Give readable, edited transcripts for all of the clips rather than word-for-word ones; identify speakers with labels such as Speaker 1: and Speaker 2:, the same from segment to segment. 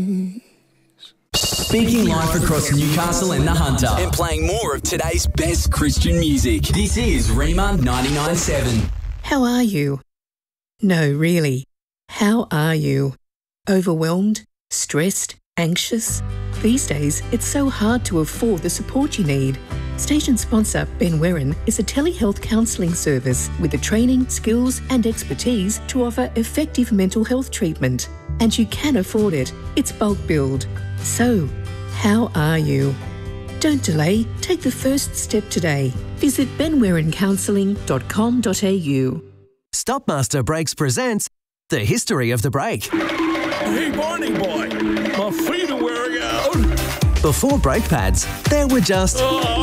Speaker 1: Speaking live across Newcastle and the Hunter and playing more of today's best Christian music. This is Rima 99.7.
Speaker 2: How are you? No, really. How are you? Overwhelmed? Stressed? Anxious? These days, it's so hard to afford the support you need. Station sponsor Ben Werran is a telehealth counselling service with the training, skills and expertise to offer effective mental health treatment. And you can afford it. It's bulk billed. So, how are you? Don't delay. Take the first step today. Visit benwerrancounselling.com.au.
Speaker 3: Stopmaster Brakes presents The History of the Brake.
Speaker 4: Hey, Barney boy, my feet are wearing out.
Speaker 3: Before brake pads, there were just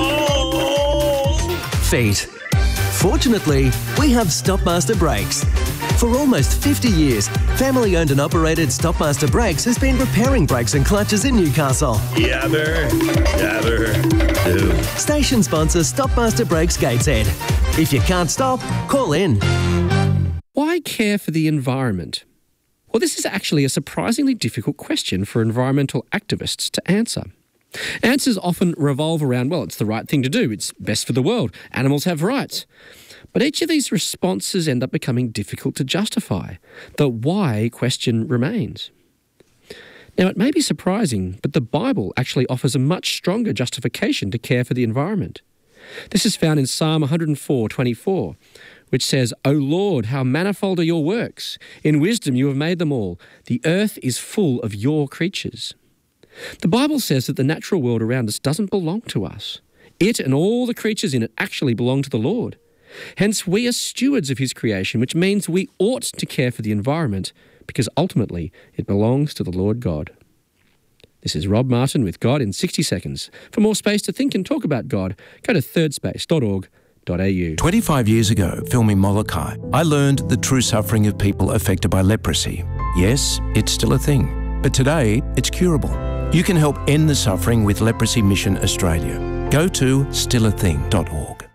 Speaker 3: feet. Fortunately, we have Stopmaster Brakes. For almost 50 years, family-owned and operated Stopmaster Brakes has been repairing brakes and clutches in Newcastle.
Speaker 4: Yabber, do.
Speaker 3: Station sponsor Stopmaster Brakes Gateshead. If you can't stop, call in.
Speaker 5: Why care for the environment? Well, this is actually a surprisingly difficult question for environmental activists to answer. Answers often revolve around, well, it's the right thing to do, it's best for the world, animals have rights. But each of these responses end up becoming difficult to justify. The why question remains. Now, it may be surprising, but the Bible actually offers a much stronger justification to care for the environment. This is found in Psalm 104:24, which says, "O Lord, how manifold are your works! In wisdom you have made them all. The earth is full of your creatures." The Bible says that the natural world around us doesn't belong to us. It and all the creatures in it actually belong to the Lord. Hence, we are stewards of his creation, which means we ought to care for the environment because ultimately it belongs to the Lord God. This is Rob Martin with God in 60 Seconds. For more space to think and talk about God, go to thirdspace.org.au.
Speaker 6: 25 years ago, filming Molokai, I learned the true suffering of people affected by leprosy. Yes, it's still a thing, but today it's curable. You can help end the suffering with Leprosy Mission Australia. Go to stillathing.org.